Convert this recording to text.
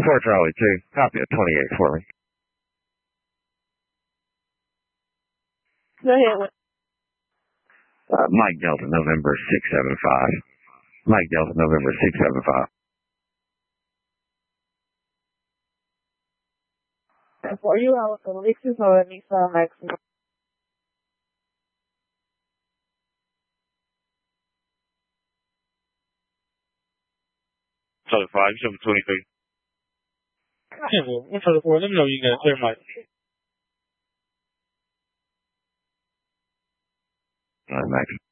4 Charlie 2, copy of 28 for me. Go ahead. Mike Delta, November 675. Mike Delta, November 675. For you, I was a Lexus or a Nissan Maxima. Charlie 5, you should be 23. Yeah, well, 134, let me know you got a clear mic. Max.